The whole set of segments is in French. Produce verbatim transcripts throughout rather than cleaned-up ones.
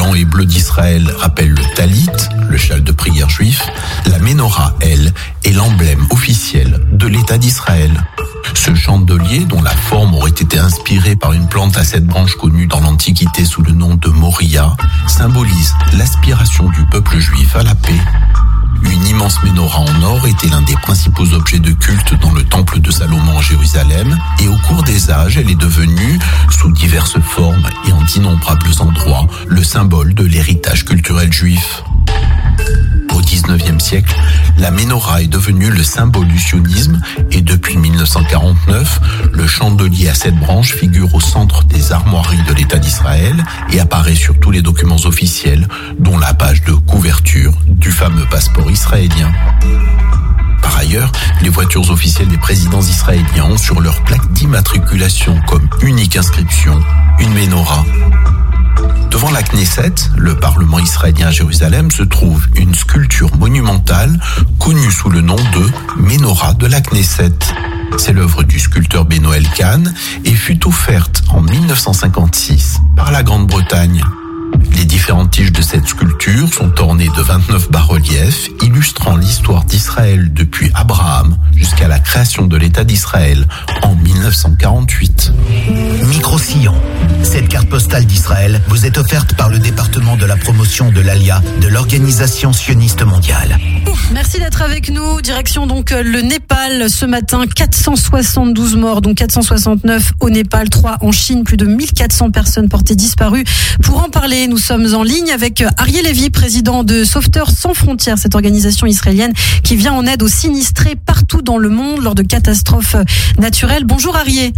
blanc et bleu d'Israël rappelle le talit, le châle de prière juif, la menorah, elle, est l'emblème officiel de l'État d'Israël. Ce chandelier, dont la forme aurait été inspirée par une plante à sept branches connue dans l'Antiquité sous le nom de Moria, symbolise l'aspiration du peuple juif à la paix. Une immense menorah en or était l'un des principaux objets de culte dans le temple de Salomon à Jérusalem, et au cours des âges, elle est devenue, sous diverses formes et en d'innombrables endroits, le symbole de l'héritage culturel juif. Au dix-neuvième siècle, la menorah est devenue le symbole du sionisme et depuis mille neuf cent quarante-neuf, le chandelier à sept branches figure au centre des armoiries de l'État d'Israël et apparaît sur tous les documents officiels, dont la page de couverture du fameux passeport israélien. Par ailleurs, les voitures officielles des présidents israéliens ont sur leur plaque d'immatriculation comme unique inscription une menorah. Devant la Knesset, le Parlement israélien à Jérusalem, se trouve une sculpture monumentale connue sous le nom de Menorah de la Knesset. C'est l'œuvre du sculpteur Beno Elkan et fut offerte en mille neuf cent cinquante-six par la Grande-Bretagne. Les différentes tiges de cette sculpture sont ornées de vingt-neuf bas-reliefs illustrant l'histoire d'Israël depuis Abraham jusqu'à la création de l'État d'Israël en mille neuf cent quarante-huit. Micro-sillon. Cette carte postale d'Israël vous est offerte par le département de la promotion de l'Alia de l'Organisation sioniste mondiale. Merci d'être avec nous. Direction donc le Népal ce matin. quatre cent soixante-douze morts, donc quatre cent soixante-neuf au Népal, trois en Chine, plus de mille quatre cents personnes portées disparues. Pour en parler, nous sommes en ligne avec Arié Lévy, président de Sauveteurs sans frontières, cette organisation israélienne qui vient en aide aux sinistrés partout dans le monde lors de catastrophes naturelles. Bonjour Arié.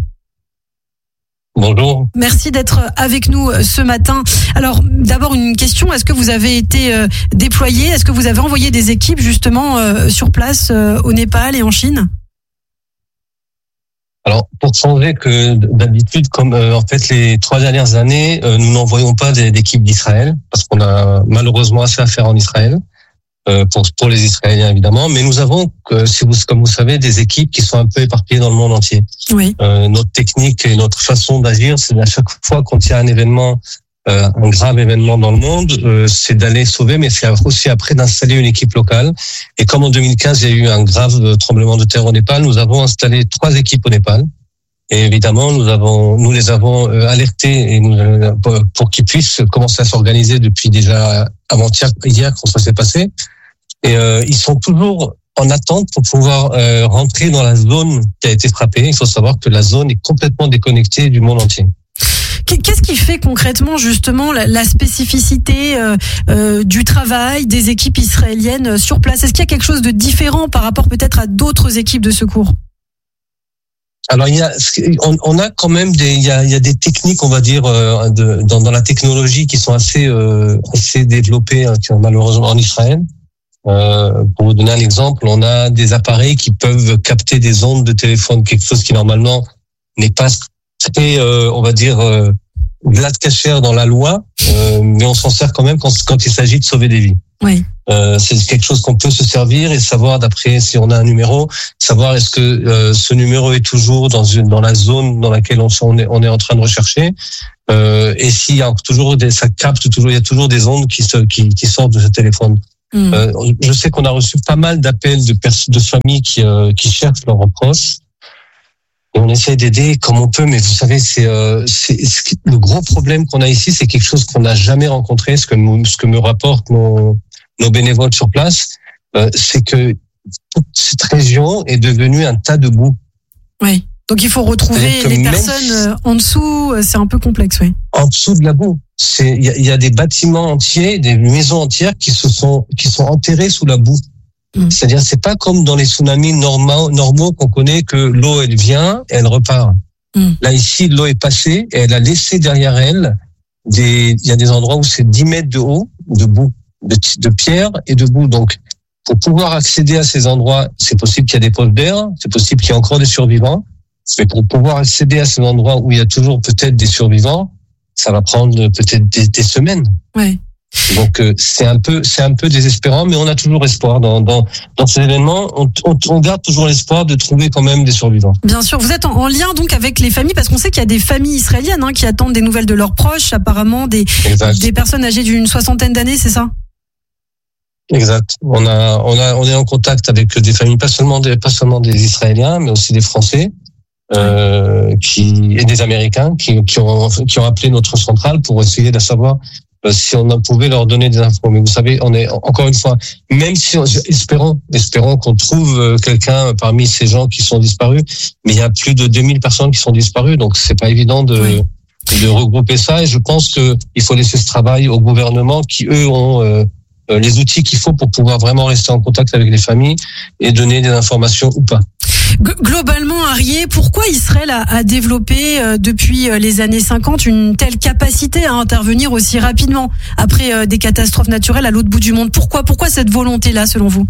Bonjour. Merci d'être avec nous ce matin. Alors, d'abord une question, est-ce que vous avez été euh, déployé, est-ce que vous avez envoyé des équipes justement euh, sur place euh, au Népal et en Chine ? Alors, pour changer que d'habitude, comme euh, en fait les trois dernières années, euh, nous n'envoyons pas d'équipe d'Israël, parce qu'on a malheureusement assez à faire en Israël, euh, pour, pour les Israéliens évidemment, mais nous avons, euh, si vous, comme vous savez, des équipes qui sont un peu éparpillées dans le monde entier. Oui. Euh, notre technique et notre façon d'agir, c'est à chaque fois quand il y a un événement, euh, un grave événement dans le monde, euh, c'est d'aller sauver, mais c'est aussi après d'installer une équipe locale. Et comme en deux mille quinze, il y a eu un grave tremblement de terre au Népal, nous avons installé trois équipes au Népal. Et évidemment, nous avons, nous les avons euh, alertés et nous, euh, pour qu'ils puissent commencer à s'organiser depuis déjà avant-hier, hier quand ça s'est passé. Et euh, ils sont toujours en attente pour pouvoir euh, rentrer dans la zone qui a été frappée. Il faut savoir que la zone est complètement déconnectée du monde entier. Qu'est-ce qui fait concrètement justement la, la spécificité euh, euh, du travail des équipes israéliennes sur place ? Est-ce qu'il y a quelque chose de différent par rapport peut-être à d'autres équipes de secours ? Alors il y a, on, on a quand même des, il y a, il y a des techniques, on va dire, euh, de, dans, dans la technologie qui sont assez, euh, assez développées, hein, malheureusement en Israël. Euh, pour vous donner un exemple, on a des appareils qui peuvent capter des ondes de téléphone, quelque chose qui normalement n'est pas très, euh, on va dire, euh, glace cachère dans la loi, euh, mais on s'en sert quand même quand, quand il s'agit de sauver des vies. Oui. Euh, c'est quelque chose qu'on peut se servir et savoir, d'après si on a un numéro, savoir est-ce que euh, ce numéro est toujours dans une dans la zone dans laquelle on, on est on est en train de rechercher, euh, et s'il y a toujours des, ça capte toujours, il y a toujours des ondes qui se qui, qui sortent de ce téléphone. Mmh. Euh, je sais qu'on a reçu pas mal d'appels de pers- de familles qui euh, qui cherchent leurs proches. Et on essaie d'aider comme on peut, mais vous savez, c'est, euh, c'est, c'est le gros problème qu'on a ici, c'est quelque chose qu'on n'a jamais rencontré. Ce que nous, ce que me rapportent nos, nos bénévoles sur place, euh, c'est que toute cette région est devenue un tas de boue. Oui. Donc il faut retrouver les personnes en dessous. C'est un peu complexe, oui. En dessous de la boue, c'est il y a, y a des bâtiments entiers, des maisons entières qui se sont qui sont enterrées sous la boue. Mmh. C'est-à-dire, c'est pas comme dans les tsunamis normaux, normaux qu'on connaît que l'eau, elle vient et elle repart. Mmh. Là, ici, l'eau est passée et elle a laissé derrière elle des, il y a des endroits où c'est dix mètres de haut, de boue, de, de pierre et de boue. Donc, pour pouvoir accéder à ces endroits, c'est possible qu'il y a des poches d'air, c'est possible qu'il y ait encore des survivants. Mais pour pouvoir accéder à ces endroits où il y a toujours peut-être des survivants, ça va prendre peut-être des, des semaines. Ouais. Donc euh, c'est un peu c'est un peu désespérant, mais on a toujours espoir dans dans dans ces événements. On, on, on garde toujours l'espoir de trouver quand même des survivants. Bien sûr, vous êtes en, en lien donc avec les familles, parce qu'on sait qu'il y a des familles israéliennes hein, qui attendent des nouvelles de leurs proches, apparemment des exact. des personnes âgées d'une soixantaine d'années, c'est ça? Exact. On a on a on est en contact avec des familles, pas seulement des pas seulement des Israéliens, mais aussi des Français. Euh, qui et des Américains qui qui ont qui ont appelé notre centrale pour essayer de savoir si on pouvait leur donner des infos. Mais vous savez, on est encore une fois, même si on, espérons, espérons qu'on trouve quelqu'un parmi ces gens qui sont disparus, mais il y a plus de deux mille personnes qui sont disparues, donc c'est pas évident de, oui. de regrouper ça. Et je pense que il faut laisser ce travail au gouvernement qui eux ont euh, les outils qu'il faut pour pouvoir vraiment rester en contact avec les familles et donner des informations ou pas. Globalement, Arié, pourquoi Israël a, a développé euh, depuis euh, les années cinquante une telle capacité à intervenir aussi rapidement après euh, des catastrophes naturelles à l'autre bout du monde? Pourquoi, pourquoi cette volonté-là, selon vous?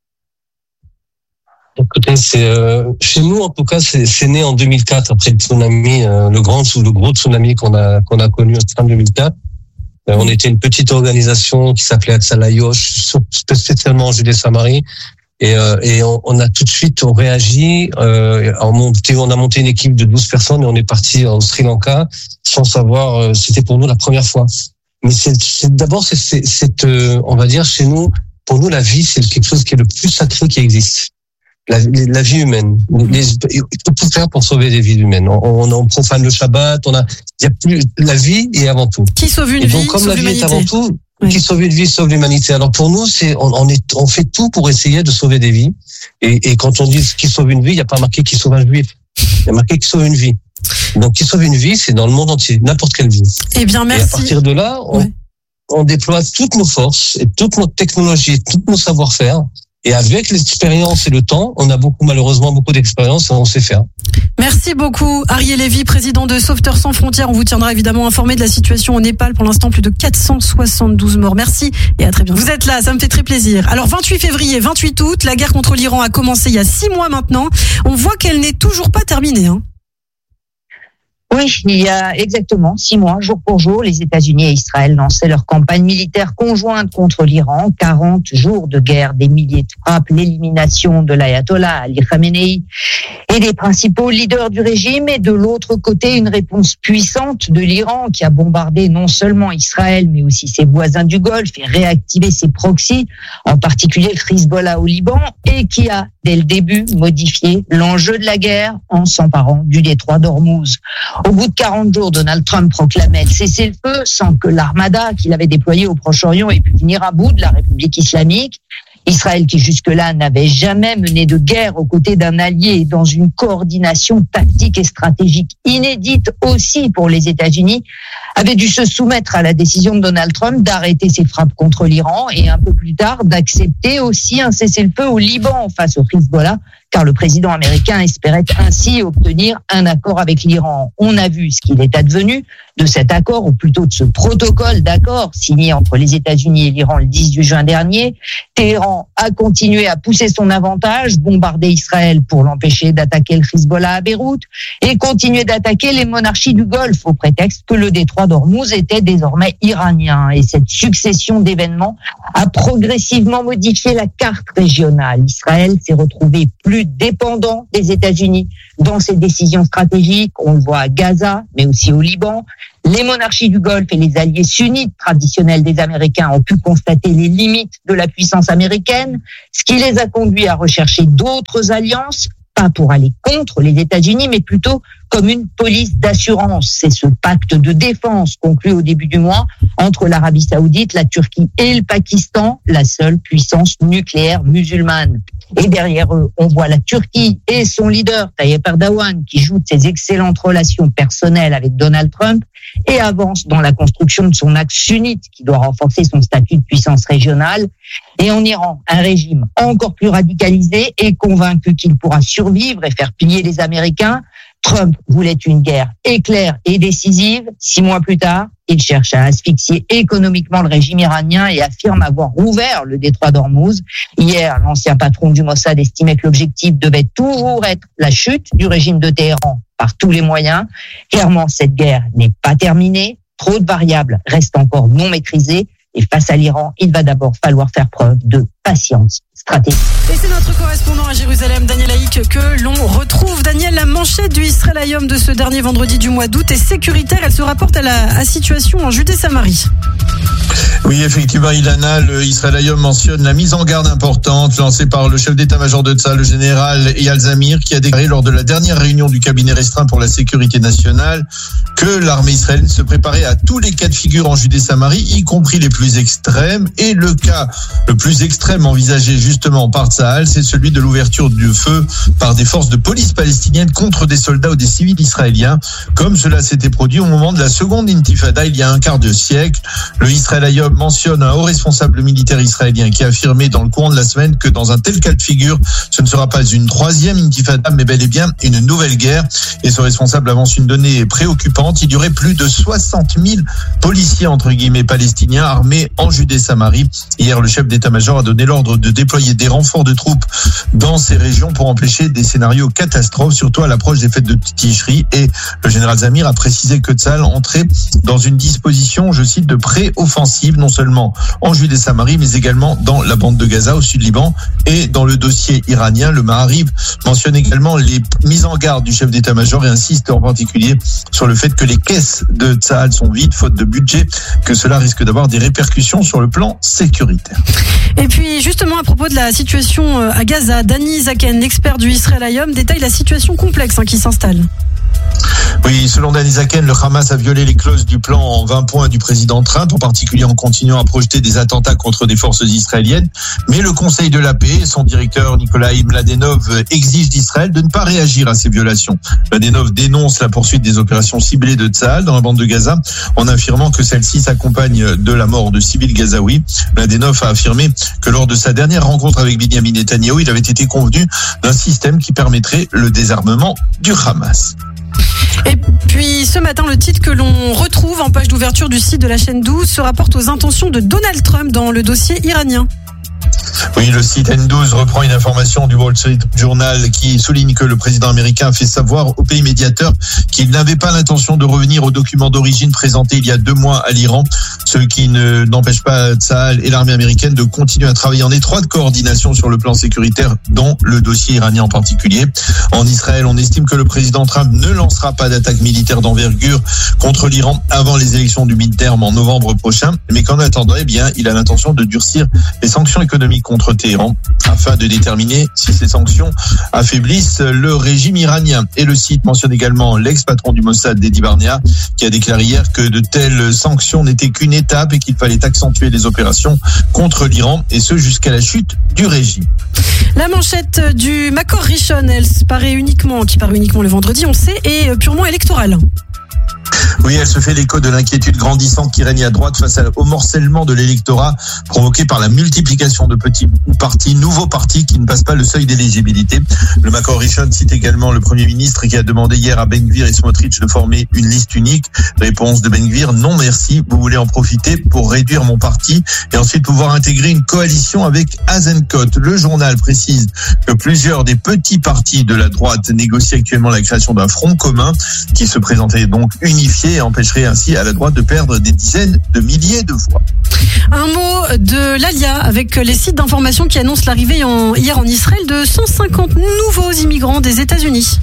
Écoutez, c'est euh, chez nous en tout cas, c'est, c'est né en deux mille quatre après le tsunami, euh, le grand ou le gros tsunami qu'on a qu'on a connu en fin deux mille quatre. Euh, on était une petite organisation qui s'appelait Hatzalah Yosh, spécialement en Judée-Samarie. Et, euh, et on, on a tout de suite on réagi. Euh, on, monté, on a monté une équipe de douze personnes et on est parti au Sri Lanka sans savoir. Euh, c'était pour nous la première fois. Mais c'est, c'est d'abord c'est, c'est, c'est euh, on va dire chez nous, pour nous la vie c'est quelque chose qui est le plus sacré qui existe. La, la vie humaine. Les, il faut tout faire pour sauver des vies humaines. On, on, on profane le Shabbat. On a, il y a plus la vie est avant tout. Qui sauve une et donc, vie, comme sauve la vie l'humanité. est avant tout. Oui. Qui sauve une vie, sauve l'humanité. Alors pour nous, c'est on, on est on fait tout pour essayer de sauver des vies. Et, et quand on dit qui sauve une vie, il n'y a pas marqué qui sauve un juif. Il y a marqué qui sauve une vie. Donc qui sauve une vie, c'est dans le monde entier, n'importe quelle vie. Eh bien, merci. Et à partir de là, on, ouais. on déploie toutes nos forces et toute notre technologie, tout nos savoir-faire. Et avec l'expérience et le temps, on a beaucoup, malheureusement, beaucoup d'expérience et on sait faire. Merci beaucoup, Arié Lévy, président de Sauveteurs sans frontières. On vous tiendra évidemment informé de la situation au Népal. Pour l'instant, plus de quatre cent soixante-douze morts. Merci et à très bientôt. Vous êtes là, ça me fait très plaisir. Alors, vingt-huit février, vingt-huit août, la guerre contre l'Iran a commencé il y a six mois maintenant. On voit qu'elle n'est toujours pas terminée, hein. Oui, il y a exactement six mois, jour pour jour, les États-Unis et Israël lançaient leur campagne militaire conjointe contre l'Iran. quarante jours de guerre, des milliers de frappes, l'élimination de l'ayatollah Ali Khamenei et des principaux leaders du régime. Et de l'autre côté, une réponse puissante de l'Iran qui a bombardé non seulement Israël, mais aussi ses voisins du Golfe et réactivé ses proxys, en particulier le Hezbollah au Liban, et qui a, dès le début, modifié l'enjeu de la guerre en s'emparant du détroit d'Ormuz. Au bout de quarante jours, Donald Trump proclamait le cessez-le-feu sans que l'armada qu'il avait déployée au Proche-Orient ait pu venir à bout de la République islamique. Israël, qui jusque-là n'avait jamais mené de guerre aux côtés d'un allié dans une coordination tactique et stratégique inédite aussi pour les États-Unis, avait dû se soumettre à la décision de Donald Trump d'arrêter ses frappes contre l'Iran et un peu plus tard d'accepter aussi un cessez-le-feu au Liban face au Hezbollah, car le président américain espérait ainsi obtenir un accord avec l'Iran. On a vu ce qu'il est advenu de cet accord, ou plutôt de ce protocole d'accord signé entre les États-Unis et l'Iran le dix-huit juin dernier. Téhéran a continué à pousser son avantage, bombarder Israël pour l'empêcher d'attaquer le Hezbollah à Beyrouth et continuer d'attaquer les monarchies du Golfe au prétexte que le détroit d'Ormuz était désormais iranien. Et cette succession d'événements a progressivement modifié la carte régionale. Israël s'est retrouvé plus dépendant des États-Unis dans ses décisions stratégiques. On le voit à Gaza, mais aussi au Liban. Les monarchies du Golfe et les alliés sunnites traditionnels des Américains ont pu constater les limites de la puissance américaine, ce qui les a conduits à rechercher d'autres alliances, pas pour aller contre les États-Unis, mais plutôt comme une police d'assurance. C'est ce pacte de défense conclu au début du mois entre l'Arabie Saoudite, la Turquie et le Pakistan, la seule puissance nucléaire musulmane. Et derrière eux, on voit la Turquie et son leader, Tayyip Erdogan, qui joue de ses excellentes relations personnelles avec Donald Trump et avance dans la construction de son axe sunnite qui doit renforcer son statut de puissance régionale. Et en Iran, un régime encore plus radicalisé et convaincu qu'il pourra survivre et faire plier les Américains. Trump voulait une guerre éclair et décisive. Six mois plus tard, il cherche à asphyxier économiquement le régime iranien et affirme avoir rouvert le détroit d'Ormuz. Hier, l'ancien patron du Mossad estimait que l'objectif devait toujours être la chute du régime de Téhéran par tous les moyens. Clairement, cette guerre n'est pas terminée. Trop de variables restent encore non maîtrisées. Et face à l'Iran, il va d'abord falloir faire preuve de patience stratégique. Et c'est notre correspondant à Jérusalem, Daniel Haïk, que l'on retrouve. Daniel, la manchette du Israël Hayom de ce dernier vendredi du mois d'août est sécuritaire. Elle se rapporte à la à situation en Judée-Samarie. Oui, effectivement, Ilana, le Israël Hayom mentionne la mise en garde importante lancée par le chef d'état-major de Tsahal, le général Eyal Zamir, qui a déclaré lors de la dernière réunion du cabinet restreint pour la sécurité nationale que l'armée israélienne se préparait à tous les cas de figure en Judée-Samarie, y compris les plus extrêmes. Et le cas le plus extrême envisagé justement par Tsahal, c'est celui de l'ouverture du feu par des forces de police palestiniennes contre des soldats ou des civils israéliens, comme cela s'était produit au moment de la seconde intifada il y a un quart de siècle. Le Israël Hayom mentionne un haut responsable militaire israélien qui a affirmé dans le courant de la semaine que dans un tel cas de figure, ce ne sera pas une troisième intifada, mais bel et bien une nouvelle guerre. Et ce responsable avance une donnée préoccupante. Il y aurait plus de soixante mille policiers, entre guillemets, palestiniens armés en Judée-Samarie. Hier, le chef d'état-major a donné l'ordre de déployer des renforts de troupes dans ces régions pour empêcher des scénarios catastrophes, surtout à l'approche des fêtes de Tishri. Et le général Zamir a précisé que Tsahal entrait dans une disposition, je cite, de pré-offensive, non seulement en Judée-Samarie, mais également dans la bande de Gaza, au sud-Liban. Et dans le dossier iranien, le Ma'ariv mentionne également les mises en garde du chef d'état-major et insiste en particulier sur le fait que les caisses de Tsahal sont vides, faute de budget, que cela risque d'avoir des répercussions sur le plan sécuritaire. Et puis justement à propos de la situation à Gaza, Dani Zaken, l'expert du Israël Hayom, détaille la situation complexe hein, qui s'installe. Oui, selon Dani Zaken, le Hamas a violé les clauses du plan en vingt points du président Trump, en particulier en continuant à projeter des attentats contre des forces israéliennes. Mais le Conseil de la paix, son directeur Nikolai Mladenov, exige d'Israël de ne pas réagir à ces violations. Mladenov dénonce la poursuite des opérations ciblées de Tsahal dans la bande de Gaza, en affirmant que celle-ci s'accompagne de la mort de civils gazaouis. Mladenov a affirmé que lors de sa dernière rencontre avec Benyamin Netanyahou, il avait été convenu d'un système qui permettrait le désarmement du Hamas. Et puis ce matin, le titre que l'on retrouve en page d'ouverture du site de la chaîne douze se rapporte aux intentions de Donald Trump dans le dossier iranien. Oui, le site N douze reprend une information du Wall Street Journal qui souligne que le président américain a fait savoir au pays médiateur qu'il n'avait pas l'intention de revenir aux documents d'origine présentés il y a deux mois à l'Iran, ce qui ne, n'empêche pas Tsahal et l'armée américaine de continuer à travailler en étroite coordination sur le plan sécuritaire, dont le dossier iranien en particulier. En Israël, on estime que le président Trump ne lancera pas d'attaque militaire d'envergure contre l'Iran avant les élections du midterm en novembre prochain, mais qu'en attendant, eh bien, il a l'intention de durcir les sanctions économiques contre Téhéran afin de déterminer si ces sanctions affaiblissent le régime iranien. Et le site mentionne également l'ex-patron du Mossad, Dedi Barnea, qui a déclaré hier que de telles sanctions n'étaient qu'une étape et qu'il fallait accentuer les opérations contre l'Iran, et ce jusqu'à la chute du régime. La manchette du Makor Rishon, elle paraît uniquement, qui paraît uniquement le vendredi, on sait, est purement électorale. Oui, elle se fait l'écho de l'inquiétude grandissante qui règne à droite face au morcellement de l'électorat provoqué par la multiplication de petits partis, nouveaux partis qui ne passent pas le seuil d'éligibilité. Le Makor Rishon cite également le Premier ministre qui a demandé hier à Ben Gvir et Smotrich de former une liste unique. Réponse de Ben Gvir: non merci, vous voulez en profiter pour réduire mon parti et ensuite pouvoir intégrer une coalition avec Azenkot. Le journal précise que plusieurs des petits partis de la droite négocient actuellement la création d'un front commun qui se présenterait donc unifié et empêcherait ainsi à la droite de perdre des dizaines de milliers de voix. Un mot de l'Alia avec les sites d'information qui annoncent l'arrivée en, hier en Israël de cent cinquante nouveaux immigrants des États-Unis.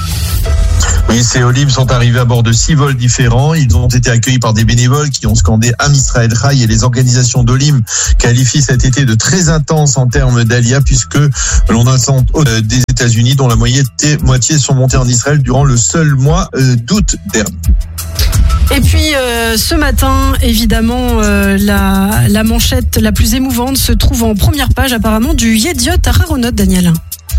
Oui, ces Olim sont arrivés à bord de six vols différents. Ils ont été accueillis par des bénévoles qui ont scandé Am Israël Chai, et les organisations d'Olim qualifient cet été de très intense en termes d'Alia, puisque l'on attend des États-Unis dont la moitié sont montés en Israël durant le seul mois d'août dernier. Et puis euh, ce matin, évidemment, euh, la, la manchette la plus émouvante se trouve en première page apparemment du Yediot Aharonot, Daniel.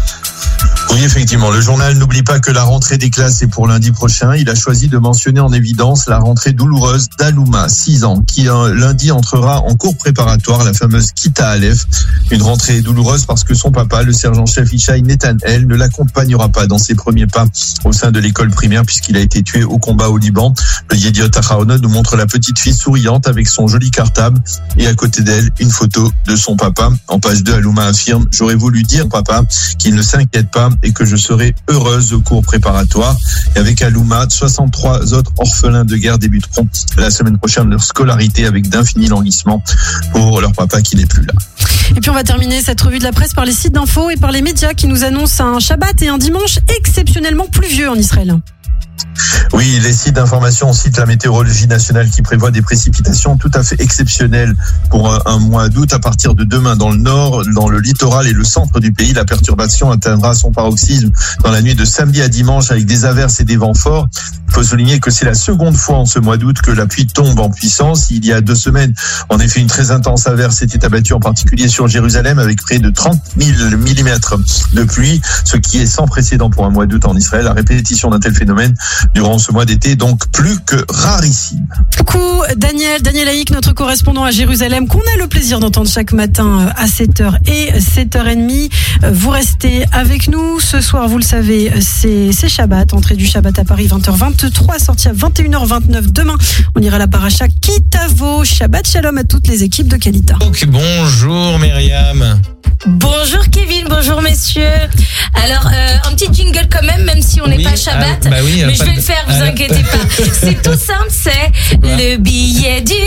Oui, effectivement, le journal n'oublie pas que la rentrée des classes est pour lundi prochain. Il a choisi de mentionner en évidence la rentrée douloureuse d'Alouma, six ans, qui un lundi entrera en cours préparatoire, la fameuse Kita Aleph. Une rentrée douloureuse parce que son papa, le sergent-chef Ishaï Netanel, ne l'accompagnera pas dans ses premiers pas au sein de l'école primaire puisqu'il a été tué au combat au Liban. Le Yediot Aharonot nous montre la petite fille souriante avec son joli cartable et à côté d'elle, une photo de son papa. En page deux, Alouma affirme: j'aurais voulu dire, papa, qu'il ne s'inquiète pas. et que je serai heureuse au cours préparatoire. Et avec Alouma, soixante-trois autres orphelins de guerre débuteront la semaine prochaine leur scolarité avec d'infinis languissements pour leur papa qui n'est plus là. Et puis on va terminer cette revue de la presse par les sites d'infos et par les médias qui nous annoncent un Shabbat et un dimanche exceptionnellement pluvieux en Israël. Oui, les sites d'information citent la météorologie nationale qui prévoit des précipitations tout à fait exceptionnelles pour un, un mois d'août. À partir de demain, dans le nord, dans le littoral et le centre du pays, la perturbation atteindra son paroxysme dans la nuit de samedi à dimanche avec des averses et des vents forts. Il faut souligner que c'est la seconde fois en ce mois d'août que la pluie tombe en puissance. Il y a deux semaines, en effet, une très intense averse s'était abattue en particulier sur Jérusalem avec près de trente mille millimètres de pluie, ce qui est sans précédent pour un mois d'août en Israël. La répétition d'un tel phénomène durant ce mois d'été, donc plus que rarissime. Coucou Daniel, Daniel Haïk, notre correspondant à Jérusalem, qu'on a le plaisir d'entendre chaque matin à sept heures et sept heures trente. Vous restez avec nous. Ce soir, vous le savez, c'est, c'est Shabbat. Entrée du Shabbat à Paris, vingt heures vingt-trois, sortie à vingt et une heures vingt-neuf. Demain, on ira à la paracha Kitavo. Shabbat Shalom à toutes les équipes de Kalita. Donc, bonjour Myriam. Bonjour Kevin, bonjour messieurs. Alors euh, un petit jingle quand même, même si on n'est oui, pas Shabbat, ah, bah oui, mais je vais de... le faire, vous ah, inquiétez pas. C'est tout simple, c'est, c'est le billet du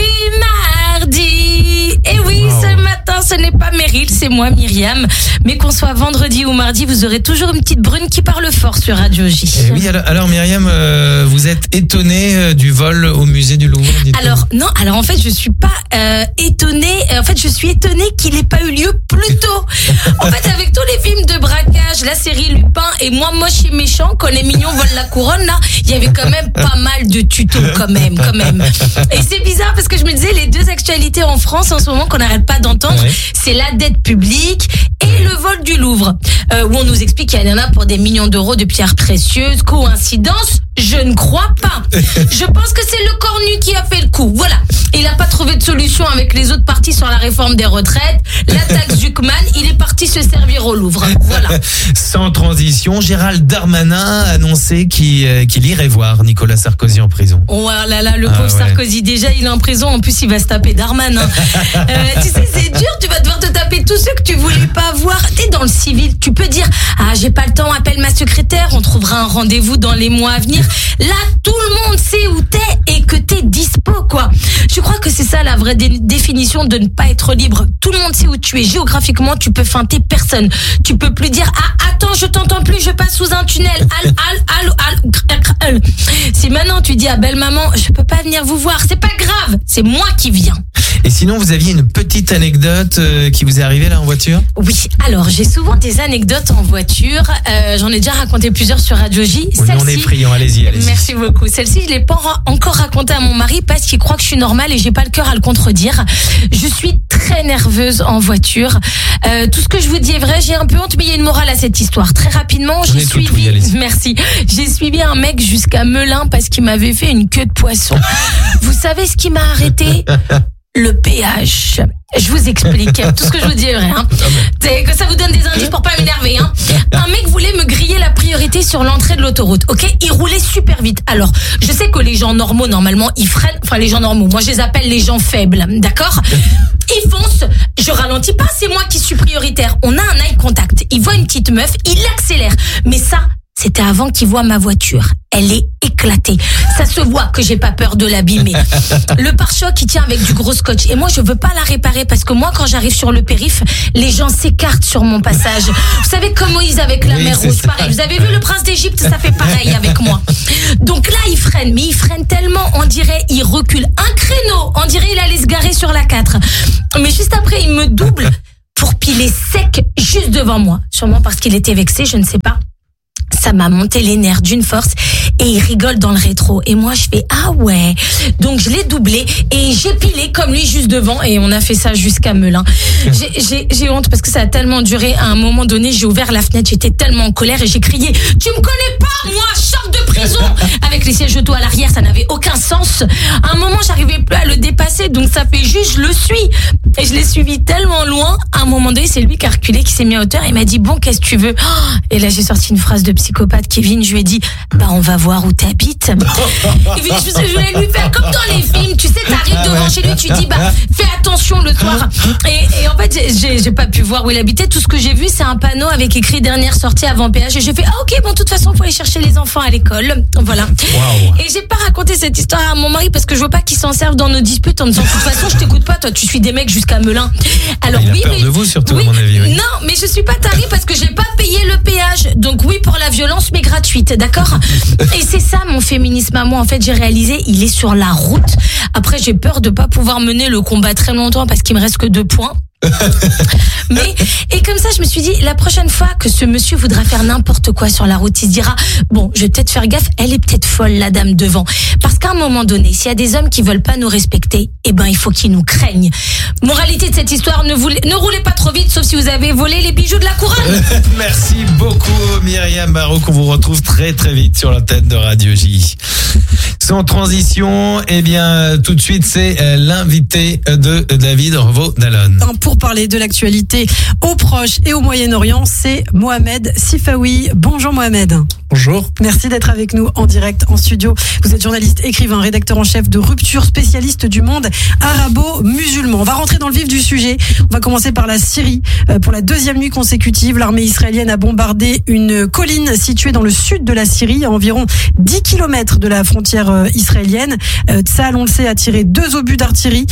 mardi. Et oui, wow. Ce matin, ce n'est pas Meryl, c'est moi Myriam. Mais qu'on soit vendredi ou mardi, vous aurez toujours une petite brune qui parle fort sur Radio J. Et oui, alors, alors Myriam, euh, vous êtes étonnée euh, du vol au musée du Louvre? Alors non, alors en fait je suis pas euh, étonnée. En fait je suis étonnée qu'il n'ait pas eu lieu plus tôt. En fait avec tous les films de braquage, la série Lupin et Moi moche et méchant, quand les mignons volent la couronne là, il y avait quand même pas mal de tutos quand même, quand même. Et c'est bizarre parce que je me disais les deux actualités en France en ce moment qu'on n'arrête pas d'entendre, ouais. C'est la dette publique et le vol du Louvre, euh, où on nous explique qu'il y en a pour des millions d'euros de pierres précieuses. Coïncidence? Je ne crois pas. Je pense que c'est le cornu qui a fait le coup. Voilà. Il n'a pas trouvé de solution avec les autres partis sur la réforme des retraites. La taxe Zuckman, il est parti se servir au Louvre. Voilà. Sans transition, Gérald Darmanin a annoncé qu'il, euh, qu'il irait voir Nicolas Sarkozy en prison. Oh là là, le pauvre ah ouais. Sarkozy, déjà il est en prison, en plus il va se taper Darmanin. euh, tu sais, c'est dur, tu vas devoir te taper tous ceux que tu voulais pas voir. T'es dans le civil, tu peux dire « Ah, j'ai pas le temps, appelle ma secrétaire, on trouvera un rendez-vous dans les mois à venir. » Là, tout le monde sait où t'es et que t'es dispo, quoi. Je crois que c'est ça la vraie dé- définition de ne pas être libre. Tout le monde sait où tu es. Géographiquement, tu peux feinter personne. Tu peux plus dire, ah, attends, je t'entends plus, je passe sous un tunnel. Al, al, al, al, al. Si maintenant tu dis à belle maman, je peux pas venir vous voir, c'est pas grave, c'est moi qui viens. Et sinon, vous aviez une petite anecdote euh, qui vous est arrivée là en voiture? Oui, alors j'ai souvent des anecdotes en voiture. Euh, j'en ai déjà raconté plusieurs sur Radio J. Oui, on est friand, allez-y, allez-y. Merci beaucoup. Celle-ci, je l'ai pas encore racontée à mon mari parce qu'il croit que je suis normale et j'ai pas le cœur à le contredire. Je suis très nerveuse en voiture. Euh, tout ce que je vous dis est vrai. J'ai un peu honte, mais il y a une morale à cette histoire. Très rapidement, j'ai suivi. Tout, oui, merci. J'ai suivi un mec jusqu'à Melun parce qu'il m'avait fait une queue de poisson. Vous savez ce qui m'a arrêté? Le péage. Je vous explique. Tout ce que je vous dis est vrai. Hein. C'est que ça vous donne des indices pour pas m'énerver. Hein. Un mec voulait me griller la priorité sur l'entrée de l'autoroute. Ok, il roulait super vite. Alors, je sais que les gens normaux, normalement, ils freinent. Enfin, les gens normaux. Moi, je les appelle les gens faibles. D'accord? Il fonce. Je ralentis pas. C'est moi qui suis prioritaire. On a un eye contact. Il voit une petite meuf. Il accélère. Mais ça, c'était avant qu'il voit ma voiture. Elle est éclatée. Ça se voit que j'ai pas peur de l'abîmer. Le pare-choc, il tient avec du gros scotch. Et moi, je veux pas la réparer parce que moi, quand j'arrive sur le périph', les gens s'écartent sur mon passage. Vous savez, comme Moïse avec la oui, mer Rouge, pareil. Vous avez vu le prince d'Égypte, ça fait pareil avec moi. Donc là, il freine. Mais il freine tellement, on dirait, il recule un créneau. On dirait, il allait se garer sur la quatre. Mais juste après, il me double pour piler sec juste devant moi. Sûrement parce qu'il était vexé, je ne sais pas. Ça m'a monté les nerfs d'une force et il rigole dans le rétro. Et moi, je fais ah ouais. Donc, je l'ai doublé et j'ai pilé comme lui juste devant et on a fait ça jusqu'à Melun. J'ai, j'ai, j'ai honte parce que ça a tellement duré. À un moment donné, j'ai ouvert la fenêtre, j'étais tellement en colère et j'ai crié « Tu me connais pas, moi, sors de prison !» Avec les sièges auto à l'arrière, ça n'avait aucun sens. À un moment, j'arrivais plus à le dépasser, donc ça fait juste, je le suis. Et je l'ai suivi tellement loin. À un moment donné, c'est lui qui a reculé, qui s'est mis à hauteur et il m'a dit « Bon, qu'est-ce que tu veux ?» Et là, j'ai sorti une phrase de psychopathe, Kevin. Je lui ai dit bah on va voir où t'habites. Et puis je voulais lui faire comme dans les films, tu sais, t'arrives devant chez lui, tu dis bah fais attention le soir. Et, et en fait j'ai, j'ai pas pu voir où il habitait. Tout ce que j'ai vu c'est un panneau avec écrit dernière sortie avant péage. Et j'ai fait ah ok bon de toute façon faut aller chercher les enfants à l'école. Voilà. Wow. Et j'ai pas raconté cette histoire à mon mari parce que je veux pas qu'il s'en serve dans nos disputes en me disant de toute façon je t'écoute pas, toi tu suis des mecs jusqu'à Melun. Alors il a oui peur mais de vous surtout oui, à mon avis. Oui. non mais je suis pas tarée parce que j'ai pas payé le péage. Donc oui pour la violence mais gratuite, d'accord. Et c'est ça mon féminisme à moi. En fait j'ai réalisé il est sur la route. Après j'ai peur de pas pouvoir mener le combat très longtemps parce qu'il me reste que deux points. Mais et comme ça je me suis dit la prochaine fois que ce monsieur voudra faire n'importe quoi sur la route il se dira bon je vais peut-être faire gaffe, elle est peut-être folle la dame devant, parce qu'à un moment donné s'il y a des hommes qui veulent pas nous respecter eh ben il faut qu'ils nous craignent. Moralité de cette histoire, ne, voulez, ne roulez pas trop vite sauf si vous avez volé les bijoux de la couronne. Merci beaucoup Myriam Barraud, qu'on vous retrouve très très vite sur l'antenne de Radio J. Sans transition, eh bien tout de suite c'est l'invité de David Revaud-Dallon. Pour parler de l'actualité au Proche et au Moyen-Orient, c'est Mohamed Sifawi. Bonjour Mohamed. Bonjour. Merci d'être avec nous en direct en studio. Vous êtes journaliste, écrivain, rédacteur en chef de Rupture, spécialiste du monde arabo-musulman. On va rentrer dans le vif du sujet. On va commencer par la Syrie. Pour la deuxième nuit consécutive, l'armée israélienne a bombardé une colline située dans le sud de la Syrie, à environ dix kilomètres de la frontière israélienne. Tsahal, on le sait, a tiré deux obus d'artillerie.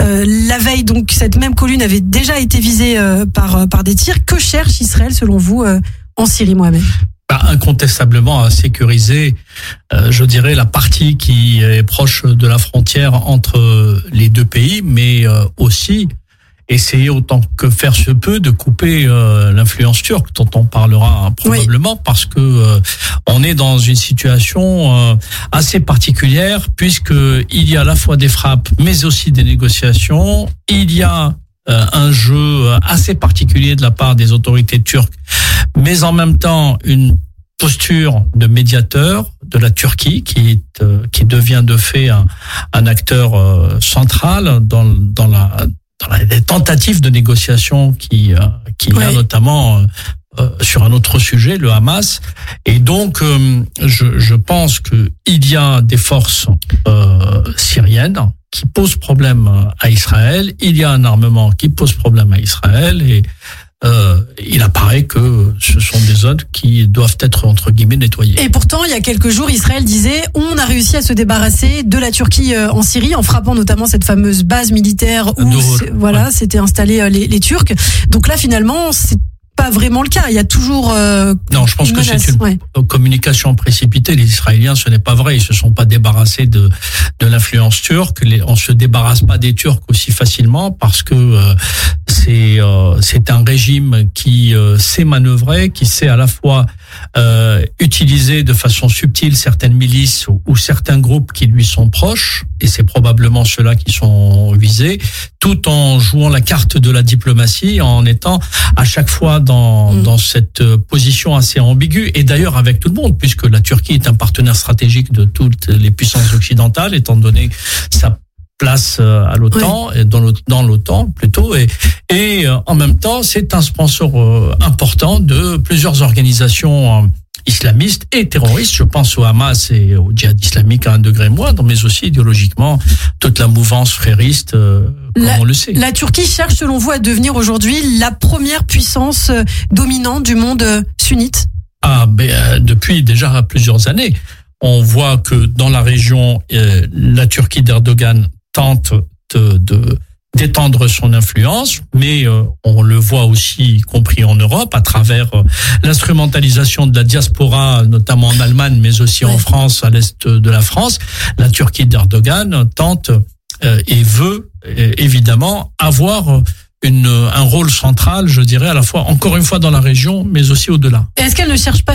La veille, donc, cette même colline avait déjà été visée par, par des tirs. Que cherche Israël, selon vous, en Syrie, Mohamed ? Bah, incontestablement à sécuriser, euh, je dirais, la partie qui est proche de la frontière entre les deux pays, mais euh, aussi essayer autant que faire se peut de couper euh, l'influence turque, dont on parlera probablement, oui. Parce que euh, on est dans une situation euh, assez particulière, puisque il y a à la fois des frappes, mais aussi des négociations. Il y a Euh, un jeu assez particulier de la part des autorités turques, mais en même temps une posture de médiateur de la Turquie qui est, euh, qui devient de fait un, un acteur euh, central dans, dans la dans la, les tentatives de négociation qui euh, qui ouais. y a notamment euh, sur un autre sujet, le Hamas. Et donc euh, je je pense que il y a des forces euh, syriennes qui pose problème à Israël, il y a un armement qui pose problème à Israël et euh, il apparaît que ce sont des zones qui doivent être entre guillemets nettoyées. Et pourtant, il y a quelques jours, Israël disait on a réussi à se débarrasser de la Turquie en Syrie en frappant notamment cette fameuse base militaire où voilà, ouais. s'étaient installés les, les Turcs. Donc là, finalement, c'est pas vraiment le cas. Il y a toujours euh, non, je pense que menace. C'est une ouais. communication précipitée. Les Israéliens, ce n'est pas vrai. Ils se sont pas débarrassés de de l'influence turque. Les, on se débarrasse pas des Turcs aussi facilement parce que euh, c'est euh, c'est un régime qui euh, sait manœuvrer, qui sait à la fois euh, utiliser de façon subtile certaines milices ou, ou certains groupes qui lui sont proches, et c'est probablement ceux-là qui sont visés, tout en jouant la carte de la diplomatie, en étant à chaque fois dans mmh. dans cette position assez ambiguë, et d'ailleurs avec tout le monde, puisque la Turquie est un partenaire stratégique de toutes les puissances occidentales, étant donné sa place à l'OTAN, oui. dans, dans l'OTAN plutôt, et, et en même temps, c'est un sponsor important de plusieurs organisations islamistes et terroristes. Je pense au Hamas et au djihad islamique à un degré moindre, mais aussi idéologiquement toute la mouvance frériste, euh, comme la, on le sait. La Turquie cherche, selon vous, à devenir aujourd'hui la première puissance dominante du monde sunnite ? Ah, ben, euh, depuis déjà plusieurs années. On voit que dans la région, euh, la Turquie d'Erdogan tente de, de d'étendre son influence, mais euh, on le voit aussi, y compris en Europe, à travers euh, l'instrumentalisation de la diaspora, notamment en Allemagne, mais aussi oui. en France, à l'est de la France. La Turquie d'Erdogan tente euh, et veut euh, évidemment avoir une, un rôle central, je dirais, à la fois, encore une fois, dans la région, mais aussi au-delà. Est-ce qu'elle ne cherche pas